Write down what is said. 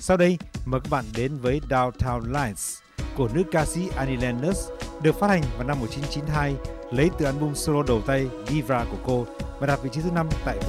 Sau đây, mời các bạn đến với Downtown Lines của nữ ca sĩ Annie Lennox, được phát hành vào năm 1992, lấy từ album solo đầu tay Diva của cô và đạt vị trí thứ 5 tại